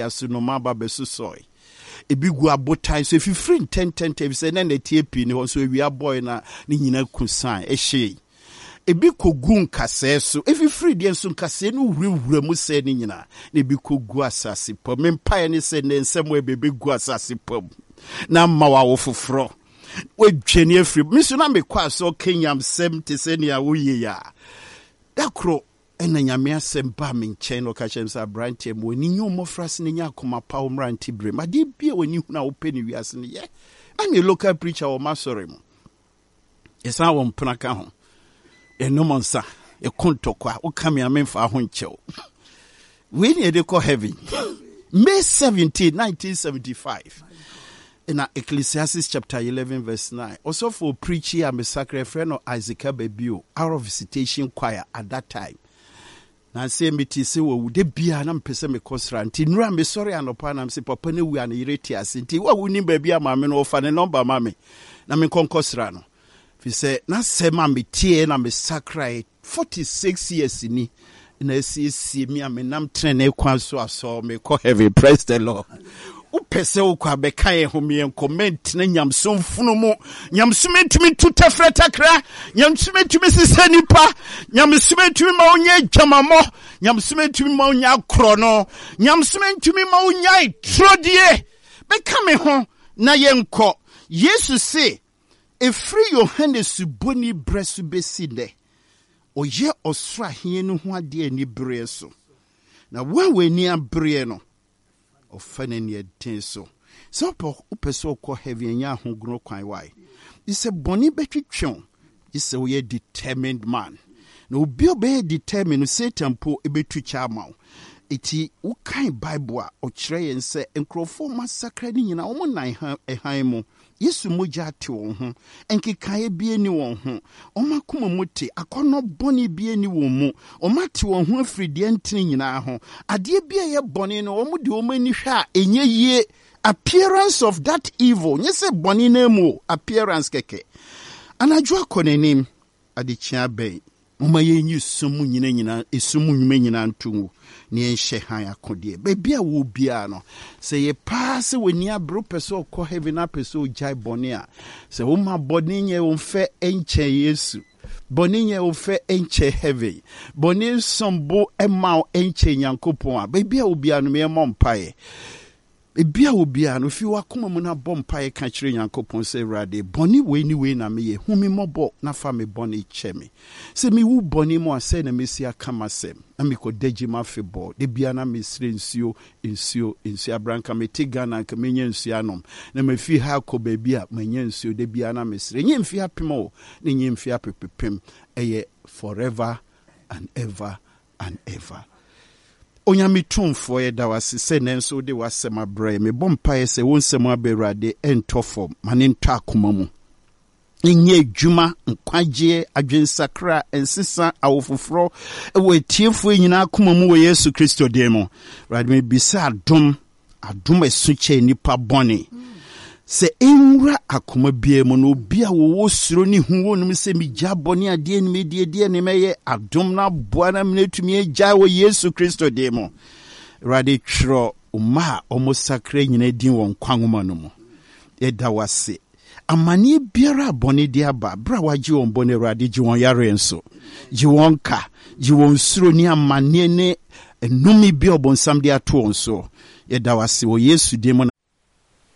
asunoma babesu soy. Ebi gu abotai so if you free 10 if say na tie pi ni ho so wi aboy na ni nyina kusan ehye. Ebi kogu nkase so if you free dey so nkase no wurewura mu se ni nyina na ebi kogu asase pom mempae ni se ne nsem we bebe gu asase pom na mawa wo foforo we dwene afri miso na me kwa so Kenya msem te se ne awoye ya dakro ena nyame asem ba me nchen no ka chem sa branche mo ni nyomo frase ne nya akoma pa o mranti bre ma de bia woni hu na wo pe ni wiase ne ye I'm a local preacher o masore mo esa wo mpna ka ho eno monsa e kontokwa o kame amemfa ho nchew we ni de ko heaven May 17 1975 in Ecclesiastes chapter 11 verse 9 also for preaching a massacre friend of Isaac Babio out of visitation choir at that time na say me ti say wo de bia na mpese me kosra nti nura me sorry anopa na me say papa ne wi an ireti ase nti wa woni ba bia ma me no ofa ne number ma me na me konkosra no fi say na say ma me tie na me sacred 46 years ni na see me am nam trene kwan so aso me call heaven. Praise the Lord. Upese ukwa beka ye home en comment na nyamso mfunu mu nyamsume tumi tuta fretakra nyamsume tumi sisa nipa nyamsume tumi ma onye jamamo nyamsume tumi ma onya kro no nyamsume tumi ma onya trodie beka me ho na yenko Yesu say efri Yohane suboni bresu besinde oye osra hie no ho ade ani bre so na wa ni abre no ofane ni den so upeso ko heavy nya ho gro kwan why is a boni betwetwon is a we determined man na obi obey determined Satan po ebetwicha amaw eti ukan Bible a o kire yen se enkrofo massacre ni nyina wo nan han mu Yesu moja te won ho enkekae bie ni won ho omakoma muti akono boni bie ni won mu omate won ho afridi entene nyina ho ade bie ye boni no omudi omani hwa enye yie appearance of that evil nyese boni na mu appearance keke anadwo akonenim ade chia ben omaye nyi sumu nyina esumu nwuma nyina ntu ni enhye han akode bebia wo bia no se ye pass weni abro peso ko heaven na peso jai boni a se wo ma boni nye wo fe enche Yesu boni nye wo fe enche heaven boni sombo ema enche Nyankopon a bebia wo bia no me mompae ebia obia no fi wakoma mu na bompa e ka kire Nyankopon se rade boni we na me ye humi mobo na fa me boni cheme se me wu boni mo ase na mesi aka masem na me ko deji ma febo de bia na me sire nsuo abranka me tigana ka me nya nsuo anom na me fi ha ko ba bia me nya nsuo de bia na me sire nya mfi apemo ne nya mfi apepepem eye forever and ever and ever. Onyami tumfo ye da wase se nenso de wasema bre me bompae se wonsem aberade entofo mane ntwa akoma mu enye adwuma nkwaje adwensakra ensisa awofoforo ewe tiefo nyina akoma mu wo Yesu Kristo demo rade me bisa adom esuche nipa boni se enwura akoma bia mu no bia wo suro ni hu wonum se mi jaboni ade ni medie ne meye adom na boa na menetumi agya wo Yesu Kristo demo rade twro uma omosakre nyina din won kwanwoma no mu eda wase amani biara boni dia ba bra waji won boni rade ji won yare enso ji won ka ji won suro ni amane ne enumi bi obonsam dia to onso eda wase wo Yesu demo